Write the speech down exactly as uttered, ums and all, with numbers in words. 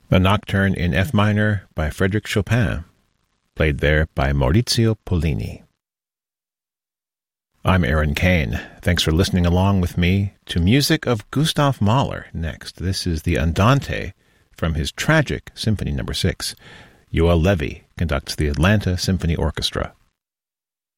A Nocturne in F minor by Frédéric Chopin, played there by Maurizio Pollini. I'm Aaron Kane. Thanks for listening along with me to music of Gustav Mahler next. This is the Andante from his tragic Symphony Number six. Yoel Levy conducts the Atlanta Symphony Orchestra.